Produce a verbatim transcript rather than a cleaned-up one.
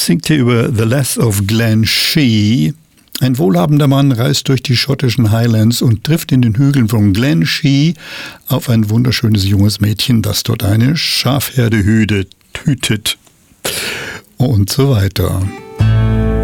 singt hier über The Lass of Glen Shee. Ein wohlhabender Mann reist durch die schottischen Highlands und trifft in den Hügeln von Glen Shee auf ein wunderschönes junges Mädchen, das dort eine Schafherde hütet und so weiter.